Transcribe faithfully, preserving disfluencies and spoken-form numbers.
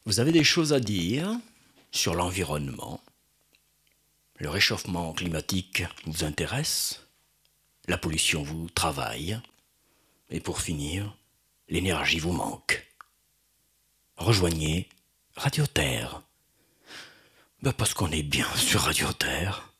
Vous avez des choses à dire sur l'environnement. Le réchauffement climatique vous intéresse. La pollution vous travaille. Et pour finir, l'énergie vous manque. Rejoignez Radio Terre. Ben parce qu'on est bien sur Radio Terre.